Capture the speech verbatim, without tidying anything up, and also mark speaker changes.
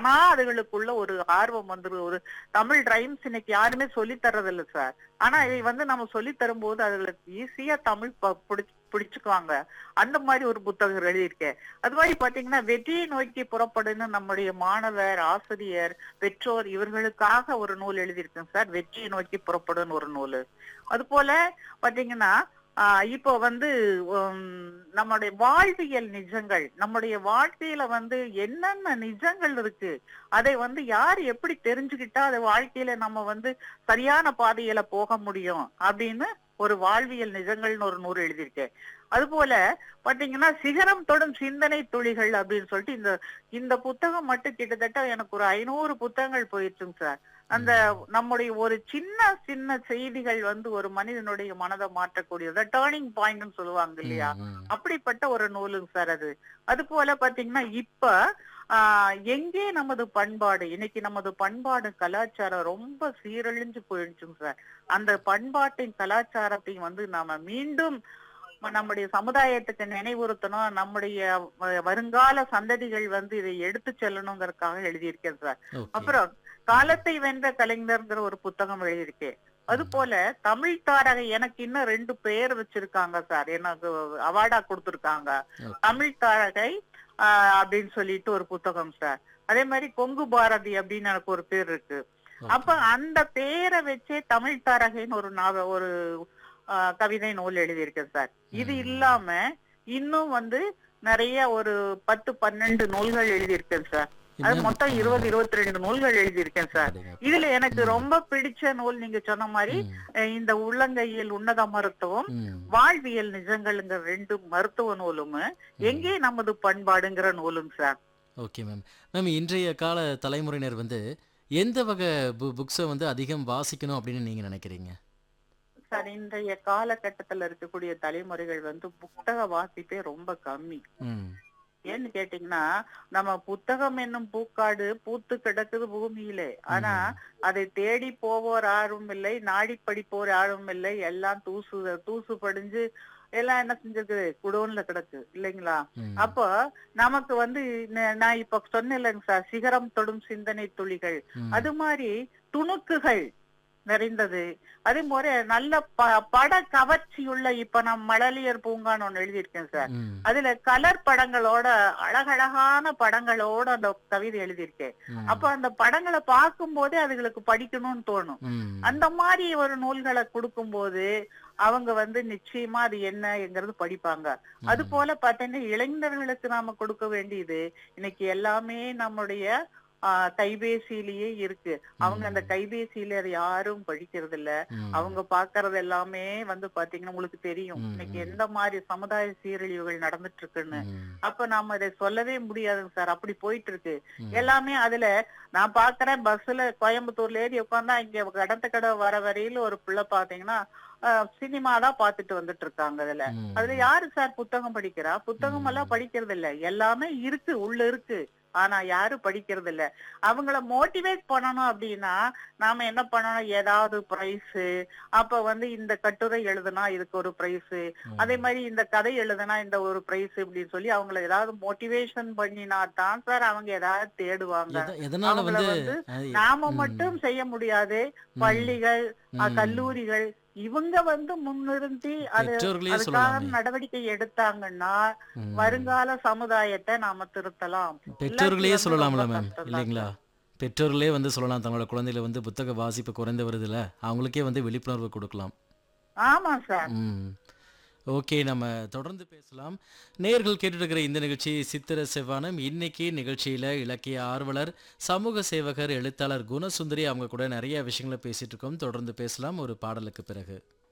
Speaker 1: தானா அதுகளுக்குள்ள ஒரு ஆர்வம் வந்துரும். ஒரு தமிழ் ரைம்ஸ் இன்னைக்கு யாருமே சொல்லி தர்றதில்ல சார். ஆனா இதை வந்து நம்ம சொல்லி தரும்போது அதுகளுக்கு ஈஸியா தமிழ் ப- பிடிச்சு பிடிச்சுக்குவாங்க. அந்த மாதிரி ஒரு புத்தகம் எழுதியிருக்கேன். அது மாதிரி பாத்தீங்கன்னா வெற்றியை நோக்கி புறப்படுன்னு நம்முடைய மாணவர், ஆசிரியர், பெற்றோர் இவர்களுக்காக ஒரு நூல் எழுதியிருக்கேன் சார். வெற்றியை நோக்கி புறப்படுன்னு ஒரு நூல். அது போல பாத்தீங்கன்னா ஆஹ் இப்போ வந்து உம், நம்முடைய வாழ்வியல் நிஜங்கள், நம்முடைய வாழ்க்கையில வந்து என்னென்ன நிஜங்கள் இருக்கு, அதை வந்து யார் எப்படி தெரிஞ்சுக்கிட்டா அது வாழ்க்கையில நம்ம வந்து சரியான பாதையில போக முடியும் அப்படின்னு ஒரு வாழ்வியல் நிஜங்கள்னு ஒரு நூறு எழுதியிருக்கேன். அது போல பாத்தீங்கன்னா சிகரம் தொடும் சிந்தனை துளிகள் அப்படின்னு சொல்லிட்டு இந்த இந்த புத்தகம் மட்டும் கிட்டத்தட்ட எனக்கு ஒரு ஐநூறு புத்தகங்கள் போயிடுச்சுங்க சார். அந்த
Speaker 2: ம்.
Speaker 1: நம்முடைய ஒரு சின்ன சின்ன செய்திகள் வந்து ஒரு மனிதனுடைய மனதை மாற்றக்கூடியது, டேர்னிங் பாயிண்ட்னு சொல்லுவாங்க இல்லையா,
Speaker 2: ம். ம்.
Speaker 1: அப்படிப்பட்ட ஒரு நூலுங்க சார் அது. அது போல பாத்தீங்கன்னா இப்ப ஆஹ் எங்கே நமது பண்பாடு, இன்னைக்கு நமது பண்பாடு கலாச்சாரம் ரொம்ப சீரழிஞ்சு போயிடுச்சுங்க சார். அந்த பண்பாட்டின் கலாச்சாரத்தையும் வந்து நாம மீண்டும் நம்முடைய சமுதாயத்துக்கு நினைவுறுத்தணும், நம்முடைய வ- வருங்கால சந்ததிகள் வந்து இதை எடுத்து செல்லணுங்கிறதுக்காக எழுதியிருக்கேன் சார்.
Speaker 2: ஓகே.
Speaker 1: அப்புறம் காலத்தை வென்ற கலைஞர்ங்கிற ஒரு புத்தகம் எழுதியிருக்கேன். அது
Speaker 2: ம்.
Speaker 1: போல தமிழ் தாரகை எனக்கு இன்னும் ரெண்டு பேர் வச்சிருக்காங்க சார், எனக்கு அவார்டா கொடுத்திருக்காங்க.
Speaker 2: ஓகே.
Speaker 1: தமிழ் தாரகை ஆஹ் அப்படின்னு சொல்லிட்டு ஒரு புத்தகம் சார். அதே மாதிரி கொங்கு பாரதி அப்படின்னு எனக்கு ஒரு பேர் இருக்கு. அப்ப
Speaker 2: ஓகே.
Speaker 1: அந்த பேரை வச்சே தமிழ் தாரகைன்னு ஒரு நாவ ஒரு ஆஹ் கவிதை நூல் எழுதியிருக்கேன் சார். இது
Speaker 2: ம்.
Speaker 1: இல்லாம இன்னும் வந்து நிறைய ஒரு பத்து பன்னெண்டு நூல்கள் எழுதியிருக்கேன் சார். அது
Speaker 2: மேம்,
Speaker 1: மொத்தம்
Speaker 2: ஆ,
Speaker 1: இருபது இருபத்தி ரெண்டு நூல்கள் எழுதியிருக்கேன் சார்.
Speaker 2: அப்படிங்கப்பா.
Speaker 1: இதுல எனக்கு
Speaker 2: ம்.
Speaker 1: ரொம்ப பிடிச்ச நூல் நீங்க சொன்ன மாதிரி
Speaker 2: ம்.
Speaker 1: அஹ் இந்த உள்ளங்கையில் உன்னத மருத்துவம்,
Speaker 2: ம்.
Speaker 1: வாழ்வியல் நிஜங்கள்ங்கிற ரெண்டு மருத்துவ நூலும்,
Speaker 2: ம்.
Speaker 1: எங்கே நமது பண்பாடுங்கிற நூலும் சார்.
Speaker 2: Okay ma'am. மேம், இன்றைய கால தலைமுறையினர் வந்து எந்த வகை பு புக்ஸை வந்து அதிகம் வாசிக்கணும் அப்படின்னு நீங்க நினைக்கிறீங்க?
Speaker 1: சார் இன்றைய காலகட்டத்துல இருக்கக்கூடிய தலைமுறைகள் வந்து புத்தக வாசிப்பே ரொம்ப கம்மி.
Speaker 2: ம்.
Speaker 1: ஏன்னு கேட்டீங்கன்னா நம்ம புத்தகம் என்னும் பூக்காடு பூத்து கிடக்குது பூமியிலே. ஆனா
Speaker 2: ம்.
Speaker 1: அதை தேடி போவோர் யாரும் இல்லை, நாடி படிப்போர் யாரும் இல்லை. எல்லாம் தூசு தூசு படிஞ்சு எல்லாம் என்ன செஞ்சிருக்கு, குடோன்ல கிடக்கு இல்லைங்களா.
Speaker 2: ம்.
Speaker 1: அப்போ நமக்கு வந்து ந- நான் இப்ப சொன்னேன்லங்க சார், சிகரம் தொடும் சிந்தனை துளிகள்,
Speaker 2: ம்.
Speaker 1: அது மாதிரி துணுக்குகள் நிறைந்தது. அதே மாதிரி நல்ல ப பட கவர்ச்சியுள்ள, இப்ப நான் மழலியர் பூங்கான்னு ஒண்ணு எழுதியிருக்கேன் சார்.
Speaker 2: ம்.
Speaker 1: அதுல கலர் படங்களோட, அழகழகான படங்களோட அந்த கவிதை எழுதியிருக்கேன்.
Speaker 2: ம்.
Speaker 1: அப்ப அந்த படங்களை பார்க்கும் போதே அதுகளுக்கு படிக்கணும்னு தோணும்.
Speaker 2: ம்.
Speaker 1: அந்த மாதிரி ஒரு நூல்களை கொடுக்கும்போது அவங்க வந்து நிச்சயமா அது என்னங்கிறது படிப்பாங்க. அது
Speaker 2: ம்.
Speaker 1: போல பாத்தீங்கன்னா இளைஞர்களுக்கு நாம கொடுக்க வேண்டியது இன்னைக்கு எல்லாமே நம்முடைய ஆஹ் கைபேசியிலேயே இருக்கு. அவங்க அந்த
Speaker 2: ம்.
Speaker 1: கைபேசியில அதை யாரும் படிக்கிறது இல்ல.
Speaker 2: ம்.
Speaker 1: அவங்க பாக்குறது எல்லாமே வந்து பாத்தீங்கன்னா உங்களுக்கு தெரியும்
Speaker 2: ம்.
Speaker 1: இன்னைக்கு
Speaker 2: ம்.
Speaker 1: எந்த மாதிரி சமுதாய சீரழிவுகள் நடந்துட்டு இருக்குன்னு.
Speaker 2: ம்.
Speaker 1: அப்ப நாம இதை சொல்லவே முடியாதுங்க சார், அப்படி போயிட்டு இருக்கு
Speaker 2: ம்.
Speaker 1: எல்லாமே. அதுல நான் பாக்குறேன், பஸ்ல கோயம்புத்தூர்ல ஏறி உட்காந்தா இங்க கடத்த கடை வர வரையில ஒரு பிள்ளை பாத்தீங்கன்னா சினிமா தான் பாத்துட்டு வந்துட்டு இருக்காங்க. அதுல அதுல
Speaker 2: ம்.
Speaker 1: யாரு சார் புத்தகம் படிக்கிறா? புத்தகம் எல்லாம்
Speaker 2: ம்.
Speaker 1: படிக்கிறது இல்ல, எல்லாமே இருக்கு உள்ள இருக்கு, ஆனா யாரும் படிக்கிறது இல்ல. அவங்கள மோட்டிவேட் பண்ணணும் அப்படின்னா நாம என்ன பண்ணணும், ஏதாவது பிரைஸ், அப்ப வந்து இந்த கட்டுரை எழுதுனா இதுக்கு ஒரு பிரைஸ், அதே
Speaker 2: ம்.
Speaker 1: மாதிரி இந்த கதை எழுதுனா இந்த ஒரு பிரைஸ் இப்படின்னு சொல்லி அவங்கள ஏதாவது மோட்டிவேஷன் பண்ணினா தான் சார் அவங்க ஏதாவது தேடுவாங்க.
Speaker 2: எத எதனால
Speaker 1: அவங்கள
Speaker 2: வந்து
Speaker 1: வந்து
Speaker 2: அது
Speaker 1: நாம
Speaker 2: ம்.
Speaker 1: மட்டும் செய்ய முடியாது.
Speaker 2: ம்.
Speaker 1: பள்ளிகள், அஹ்,
Speaker 2: ம்.
Speaker 1: கல்லூரிகள் இவங்க வந்து முன்னிறுத்தி அது
Speaker 2: பெற்றோர்களே
Speaker 1: அதுக்காக
Speaker 2: சொல்லலாமே.
Speaker 1: நடவடிக்கை எடுத்தாங்கன்னா
Speaker 2: ம்.
Speaker 1: வருங்கால சமுதாயத்தை நாம திருத்தலாம். இல்லாட்டி
Speaker 2: பெற்றோர்களே
Speaker 1: வந்து ரொம்ப
Speaker 2: சொல்லலாம்ல மேம்,
Speaker 1: கஷ்டம் தான்
Speaker 2: இல்லைங்களா?
Speaker 1: சார்.
Speaker 2: பெற்றோர்களே வந்து சொல்லலாம், தங்களோட குழந்தைகளை வந்து புத்தக வாசிப்பு குறைந்து வருதுல்ல, அவங்களுக்கே வந்து விழிப்புணர்வு கொடுக்கலாம்.
Speaker 1: ஆமா சார்.
Speaker 2: ம். ஓகே, நம்ம தொடர்ந்து பேசலாம். நேயர்கள் கேட்டுட்டு இருக்கிற இந்த நிகழ்ச்சி சித்திர செவ்வானம். இன்னைக்கு நிகழ்ச்சியில் இலக்கிய ஆர்வலர், சமூக சேவகர், எழுத்தாளர் குணசுந்தரி அவங்க கூட நிறைய விஷயங்களை பேசிட்டு இருக்கோம். தொடர்ந்து பேசலாம் ஒரு பாடலுக்கு பிறகு.